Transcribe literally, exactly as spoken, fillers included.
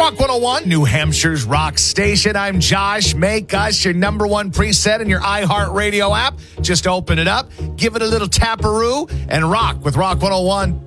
Rock one oh one, New Hampshire's rock station. I'm Josh. Make us your number one preset in your iHeartRadio app. Just open it up, give it a little taparoo, and rock with Rock one oh one.